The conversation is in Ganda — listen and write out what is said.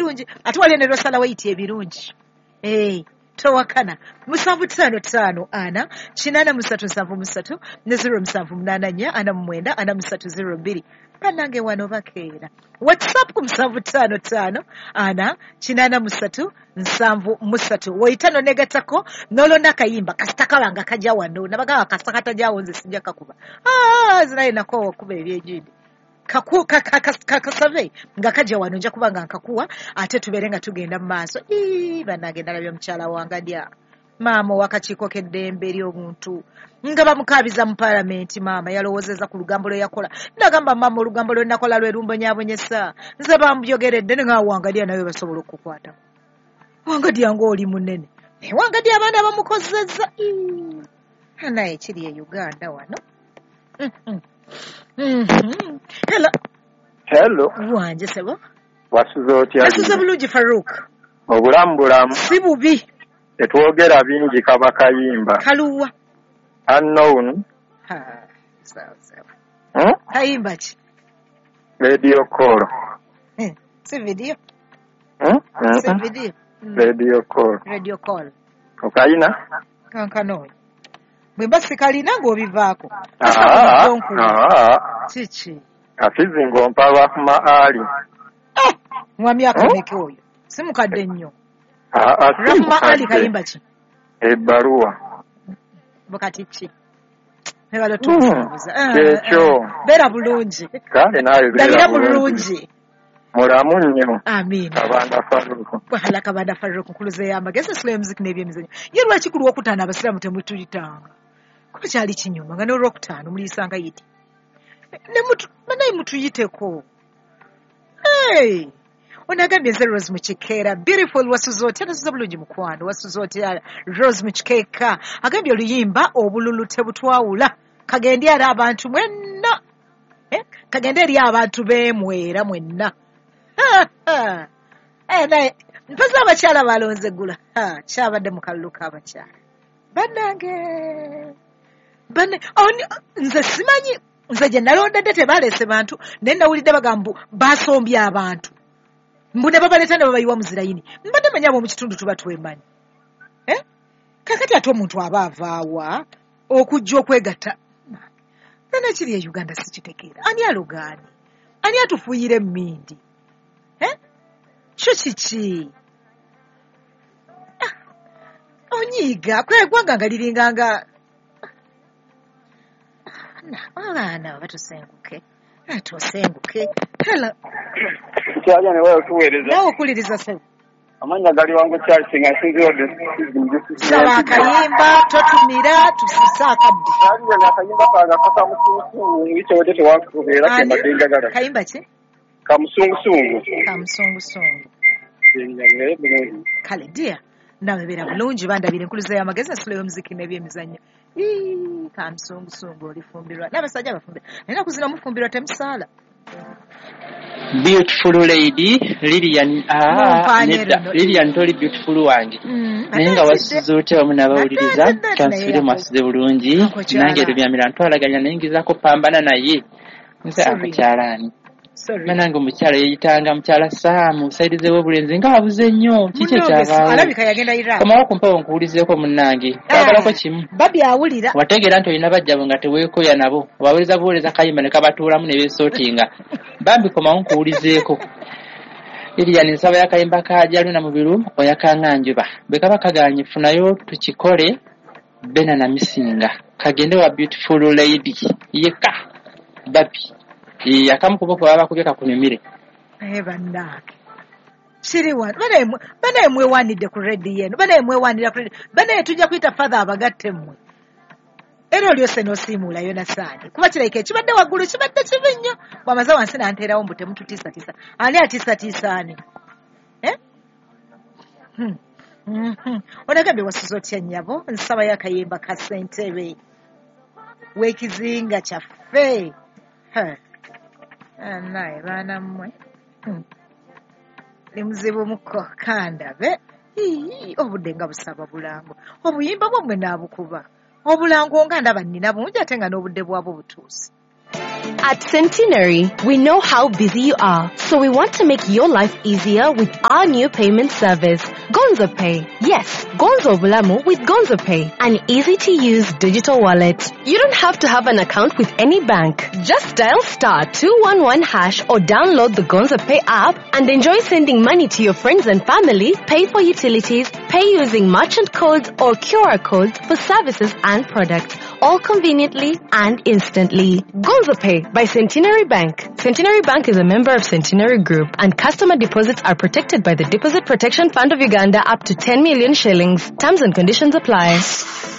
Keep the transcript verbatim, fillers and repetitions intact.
bulungi ate wali ne lwosala wayiti ebirungi eh towakana musanvu ttaano ttaano ana kinaana musatu nsanvu musatu ne zero musanvu munaana nnya ana mu mwenda ana musatu zero bbiri bannange wano bakeera whatsapp ku musanvu ttaano ttaano ana kinaana musatu nsanvu musatu woyitano negattako nolonda akayimba kasita kabanga kajja wano nabagaba kasita katajjawo nze sijja kakuba ah zinaye nako wakuba ebyejindi kaku kakasave nga kajja wano nja kubanga nkakuwa ate tubeere nga tugenda mu maaso ii bannange ndalabye mukyala wange dya maama wakakiiko k'eddembe ly'obuntu nga bamukaabiza mu paalamenti maama yalowoozeza ku lugambo lwe yakola nagamba maama olugambo lwe nakola lwe lumbonyaabonyesa nze bambyogeredde ne nga wangadya nawe basobola okukwata wangadya ng'oli munene naye wangadya abaana bamukozezza naye kiri e Uganda wano hello hello wanje sebo wasuze otya wasuze bulungi Farouk obulamu bulamu si bubi tetwogera bingi kaba kayimba kaluwa unknown ha sawa sawa hmm? kayimba ki radio call eh, si video hmm? si mm-hmm. video mm. radio call radio call okayina kankanoyo bwemba sikalina ng'obivaako kiki afizi ng'ompa lwakuma ali mwami akameke oyo si mukadde nnyo Aa, Rahma Ali kayimba ki? Ebbaluwa. Bukati ki? Nebalo tukubuza. Ekyo. Bera bulungi. Kale nayo bera bulungi. Mulamu nnyo. Amin. Kabanda Faruku. Wahala kabanda Faruku nkuluze yamba. Gese slow music n'ebyemizanyo. Ye lwaki kuli okutana abasiramu temutuyitanga. Kuba kyali kinyuma nga n'olwokutaano mulisanga yiti. Ne mutu manayi mutuyiteko. Hey! Onagambye nze Rose Muchikera beautiful wasuzote nasuza bulungi mukwano wasuzote Rose Muchikeka agambye oluyimba obululu tebutwawula kagende ari abantu mwenna eh kagende eri abantu bemwera mwenna eh naye mpaza abakyala balonze gula ha kyabadde mukalluka abakyala bannange banne nze simanyi nze gye nalondedde tebalese bantu naye nawulidde bagambu basombye abantu mbune babaleta ne babayiwa muzirayini mbadde manya abo mu kitundu tuba twemanyi eh kakati ate omuntu aba avaawa okujja okwegatta nana kiri e Uganda sikitegeera ani alogaani ani atufuuyire emmindi eh kyo kiki ah, onyiiga kwegwanga nga liringanga abaana batusenguke atusenguke hela Kyalya ne wewe tuweereza. Nawe okuliriza sebo. Amanya gali wangu Charles nga sinziro de. Saba akayimba totumira tusisa akadde. Kyalya na akayimba kaga kaka musungu ngicyo wode tewakubeera ke madenga gara. Kayimba ki? Kamusungusungu. Kamusungusungu. Ngere bulungi. Kale dia nawe bera bulungi bandabire nkuluza ya magezi slow music n'ebyemizanyo. Ii kamusungusungu olifumbirwa. N'abasajja bafumbira. Nina kuzina mufumbirwa temusala. Beautiful lady Lilian ah Lilian toli beautiful wange nenga wasuzote bamuna bawuliriza kansire mwasize bulungi nange rubyamira ntwalaganya nengiza ko pambana naye nze akakyalani nange omukyala yeyitanga mukyala Samu saidize we bulenzi nga abuze nnyo kike kyaba alabika yagenda Iraq kama wakumpawo nkuwulizeko munnange agalako kimu babi awulira wategera nti olina bajjabo nga teweekoya nabo wabawuliza buwuliriza kayimba ne kabatuulamu ne beesootinga bambi komawo nkuwulizeeko Lilian nsaba y'akayimba kajaluna mu biru oyakaŋŋanjuba bwe kaba kaganye funayo tukikole bena na misinga kagende wa beautiful lady yeka babi yakamu kuboko baba kubeka kunyumire eh bandake siri wa bana bana mwe wanide ku ready yenu bana mwe wanira ku bana tujja kuita father abagatte mwe ero lyose no simula yona sani kuba kireke kibadde wagulu kibadde kibinnyo bwamaza wansi nanterawo mbute mutu tisa tisa ani atisa tisa ani eh hmm mhm onagambye wasuzotya nyabo nsaba yakayimba ka sentebe wekizinga chafe ha naye bana mmwe limuzibu muko kandabe obudde nga busaba bulango obuyimba bwomwe naabukuba obulango nga ndaba nnina bungi ate nga n'obudde bwabo butuusi At Centenary, we know how busy you are, so we want to make your life easier with our new payment service, Gonzo Pay. Yes, Gonzo Bulamu with Gonzo Pay, an easy-to-use digital wallet. You don't have to have an account with any bank. Just dial star two one one hash or download the Gonzo Pay app and enjoy sending money to your friends and family, pay for utilities, pay using merchant codes or Q R codes for services and products, all conveniently and instantly. Gonzo Pay by Centenary Bank. Centenary Bank is a member of Centenary Group, and customer deposits are protected by the Deposit Protection Fund of Uganda up to ten million shillings. Terms and conditions apply.